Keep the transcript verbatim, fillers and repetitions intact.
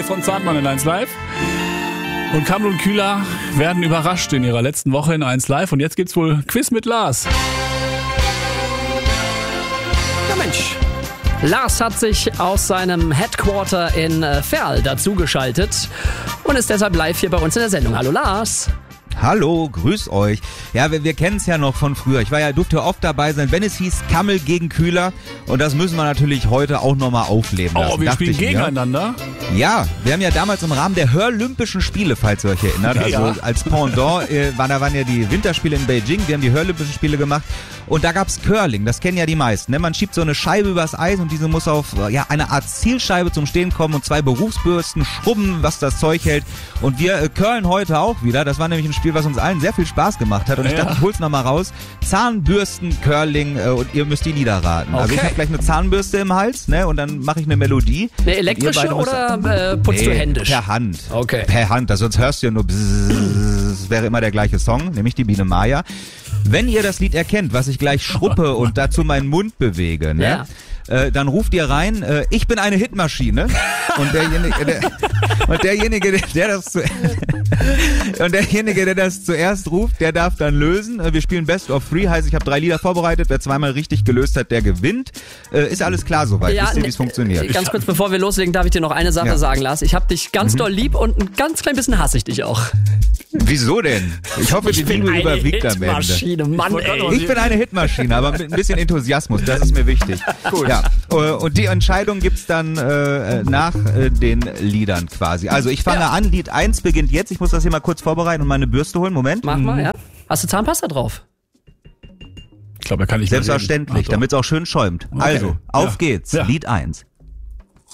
von Zartmann in eins Live. Und Kamel und Kühler werden überrascht in ihrer letzten Woche in eins Live. Und jetzt gibt's wohl Quiz mit Lars. Ja Mensch, Lars hat sich aus seinem Headquarter in Verl dazugeschaltet und ist deshalb live hier bei uns in der Sendung. Hallo Lars. Hallo, grüß euch. Ja, wir, wir kennen es ja noch von früher. Ich war ja, durfte oft dabei sein, wenn es hieß Kamel gegen Kühler. Und das müssen wir natürlich heute auch nochmal aufleben lassen. Oh, wir spielen gegeneinander? Ja, wir haben ja damals im Rahmen der Hörlympischen Spiele, falls ihr euch erinnert, also ja. als Pendant, äh, waren, da waren ja die Winterspiele in Beijing, wir haben die Hörlympischen Spiele gemacht. Und da gab's Curling, das kennen ja die meisten. Ne? Man schiebt so eine Scheibe übers Eis und diese muss auf ja eine Art Zielscheibe zum Stehen kommen und zwei Berufsbürsten schrubben, was das Zeug hält. Und wir äh, curlen heute auch wieder. Das war nämlich ein Spiel, was uns allen sehr viel Spaß gemacht hat. Und ich ja. dachte, ich hol's nochmal raus. Zahnbürsten-Curling äh, und ihr müsst die Lieder raten. Okay. Also ich habe gleich eine Zahnbürste im Hals, ne? Und dann mache ich eine Melodie. Eine elektrische oder äh, putzt nee, du händisch? Per Hand. Okay. Per Hand, also sonst hörst du ja nur bzzz, das wäre immer der gleiche Song, nämlich die Biene Maya. Wenn ihr das Lied erkennt, was ich gleich schruppe und dazu meinen Mund bewege, ne? Ja. Äh, dann ruft ihr rein, äh, ich bin eine Hitmaschine. Und derjenige, der, und derjenige, der das zu, und derjenige, der das zuerst ruft, der darf dann lösen. Wir spielen Best of Three, heißt, ich habe drei Lieder vorbereitet. Wer zweimal richtig gelöst hat, der gewinnt. Äh, ist alles klar soweit? Ja, Wisst ihr, wie es funktioniert? Ganz kurz, bevor wir loslegen, darf ich dir noch eine Sache Ja. sagen, Lars. Ich hab dich ganz mhm. doll lieb und ein ganz klein bisschen hasse ich dich auch. Wieso denn? Ich hoffe, die Liebe überwiegt am Ende. Hitmaschine, Mann, ey. Ich bin eine Hitmaschine, aber mit ein bisschen Enthusiasmus, das ist mir wichtig. Gut. Ja. Und die Entscheidung gibt's dann äh, nach äh, den Liedern quasi. Also ich fange Ja. an, Lied eins beginnt jetzt. Ich muss das hier mal kurz vorbereiten und meine Bürste holen. Moment. Mach mal, ja. Hast du Zahnpasta drauf? Ich glaube, da kann ich Selbstverständlich, damit damit es auch schön schäumt. Okay. Also, auf Ja. geht's. Ja. Lied eins.